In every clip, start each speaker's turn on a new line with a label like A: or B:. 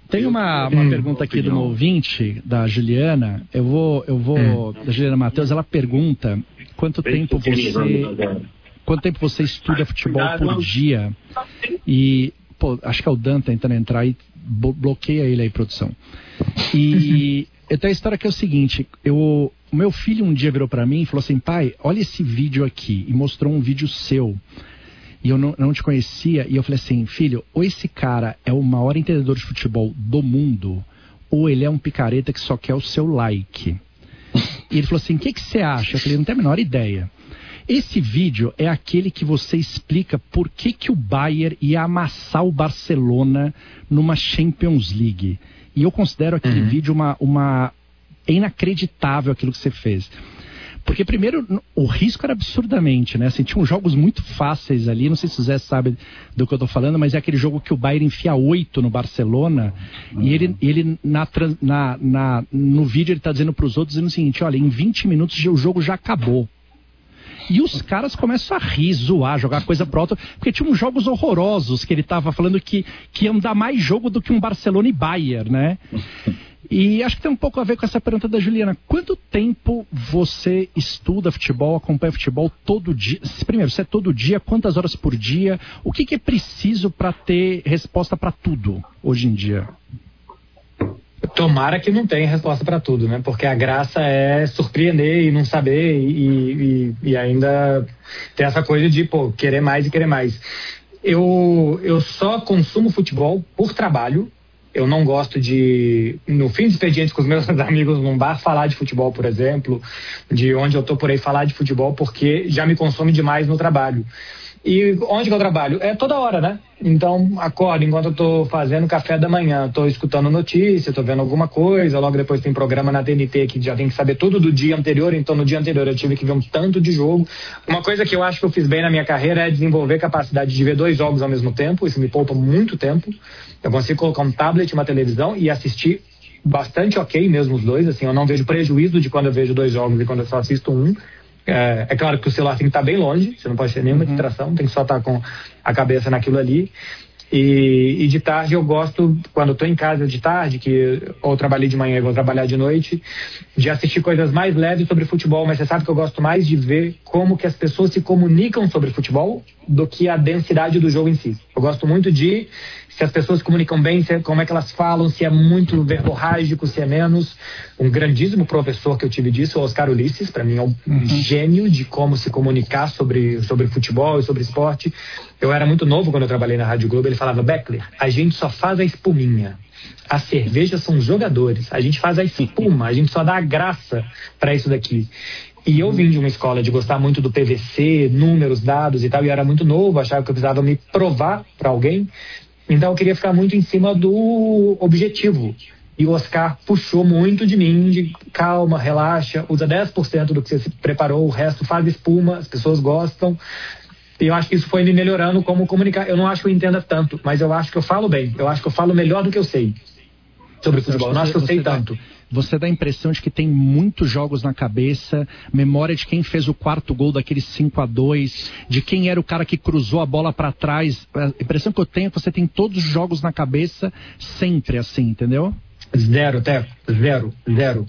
A: Tem uma pergunta aqui de uma ouvinte, da Juliana. Da Juliana Matheus, ela pergunta quanto tempo você estuda futebol por dia? E, acho que é o Dan tentando entrar e bloqueia ele aí, produção. E eu tenho a história que é o seguinte, o meu filho um dia virou pra mim e falou assim, pai, olha esse vídeo aqui, e mostrou um vídeo seu. E eu não te conhecia, e eu falei assim, filho, ou esse cara é o maior entendedor de futebol do mundo, ou ele é um picareta que só quer o seu like. E ele falou assim, o que você acha? Eu falei, não tenho a menor ideia. Esse vídeo é aquele que você explica por que o Bayern ia amassar o Barcelona numa Champions League. E eu considero aquele vídeo é inacreditável aquilo que você fez. Porque, primeiro, o risco era absurdamente, né? Assim, tinham jogos muito fáceis ali, não sei se o Zé sabe do que eu tô falando, mas é aquele jogo que o Bayern enfia 8 no Barcelona, e ele no vídeo ele tá dizendo pros outros, dizendo o seguinte, olha, em 20 minutos o jogo já acabou. E os caras começam a rir, zoar, jogar coisa pro alto, porque tinha uns jogos horrorosos que ele tava falando que iam dar mais jogo do que um Barcelona e Bayern, né? E acho que tem um pouco a ver com essa pergunta da Juliana. Quanto tempo você estuda futebol, acompanha futebol todo dia? Primeiro, se é todo dia, quantas horas por dia? O que é preciso para ter resposta para tudo hoje em dia?
B: Tomara que não tenha resposta para tudo, né? Porque a graça é surpreender e não saber e ainda ter essa coisa de, querer mais e querer mais. Eu só consumo futebol por trabalho. Eu não gosto de, no fim de expediente com os meus amigos num bar, falar de futebol, por exemplo, de onde eu tô por aí falar de futebol, porque já me consome demais no trabalho. E onde que eu trabalho? É toda hora, né? Então, acordo enquanto eu tô fazendo café da manhã, tô escutando notícia, tô vendo alguma coisa, logo depois tem programa na TNT que já tem que saber tudo do dia anterior, então no dia anterior eu tive que ver um tanto de jogo. Uma coisa que eu acho que eu fiz bem na minha carreira é desenvolver capacidade de ver 2 jogos ao mesmo tempo, isso me poupa muito tempo. Eu consigo colocar um tablet, uma televisão e assistir bastante ok mesmo os dois, assim, eu não vejo prejuízo de quando eu vejo 2 jogos e quando eu só assisto um. É claro que o celular tem que estar bem longe, você não pode ter nenhuma distração, tem que só estar com a cabeça naquilo ali. E de tarde eu gosto, quando eu estou em casa de tarde, que ou trabalhei de manhã e vou trabalhar de noite, de assistir coisas mais leves sobre futebol, mas você sabe que eu gosto mais de ver como que as pessoas se comunicam sobre futebol do que a densidade do jogo em si. Eu gosto muito de se as pessoas se comunicam bem, como é que elas falam, se é muito verborrágico, se é menos. Um grandíssimo professor que eu tive disso, o Oscar Ulisses, para mim é um gênio de como se comunicar sobre futebol e sobre esporte. Eu era muito novo quando eu trabalhei na Rádio Globo, ele falava, Beckler, a gente só faz a espuminha. As cervejas são jogadores, a gente faz a espuma, a gente só dá a graça para isso daqui. E eu vim de uma escola de gostar muito do PVC, números, dados e tal, e eu era muito novo, achava que eu precisava me provar para alguém. Então eu queria ficar muito em cima do objetivo. E o Oscar puxou muito de mim, de calma, relaxa, usa 10% do que você se preparou, o resto faz espuma, as pessoas gostam. E eu acho que isso foi me melhorando como comunicar. Eu não acho que eu entenda tanto, mas eu acho que eu falo bem. Eu acho que eu falo melhor do que eu sei sobre futebol. Eu não acho que eu sei tanto.
A: Você dá a impressão de que tem muitos jogos na cabeça, memória de quem fez o 4º gol daquele 5-2, de quem era o cara que cruzou a bola para trás. A impressão que eu tenho é que você tem todos os jogos na cabeça sempre assim, entendeu?
B: Zero, Teco. Zero.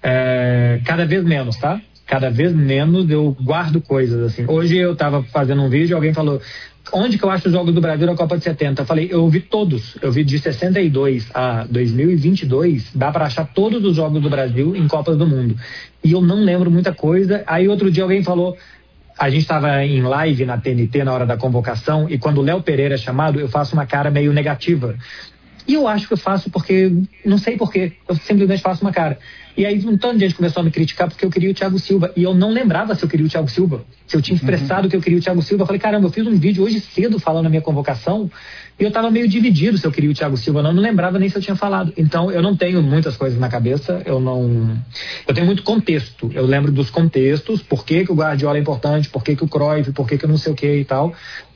B: Cada vez menos, tá? Cada vez menos eu guardo coisas, assim. Hoje eu tava fazendo um vídeo e alguém falou, onde que eu acho os jogos do Brasil na Copa de 70? Eu falei, eu vi todos. Eu vi de 62 a 2022, dá para achar todos os jogos do Brasil em Copas do Mundo. E eu não lembro muita coisa. Aí outro dia alguém falou, a gente estava em live na TNT na hora da convocação, e quando o Léo Pereira é chamado, eu faço uma cara meio negativa. E eu acho que eu faço porque, não sei porquê, eu simplesmente faço uma cara. E aí um tanto de gente começou a me criticar porque eu queria o Thiago Silva. E eu não lembrava se eu queria o Thiago Silva. Se eu tinha expressado que eu queria o Thiago Silva. Eu falei, caramba, eu fiz um vídeo hoje cedo falando na minha convocação e eu tava meio dividido se eu queria o Thiago Silva. Eu não lembrava nem se eu tinha falado. Então eu não tenho muitas coisas na cabeça. Eu tenho muito contexto. Eu lembro dos contextos, por que o Guardiola é importante, por que o Cruyff, por que eu não sei o que e tal.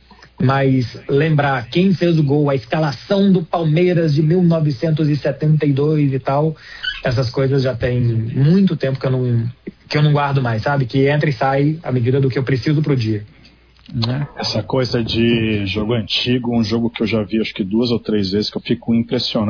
B: Mas lembrar quem fez o gol, a escalação do Palmeiras de 1972 e tal, essas coisas já tem muito tempo que eu não guardo mais, sabe? Que entra e sai à medida do que eu preciso pro dia.
C: Essa coisa de jogo antigo, um jogo que eu já vi acho que 2 ou 3 vezes, que eu fico impressionado.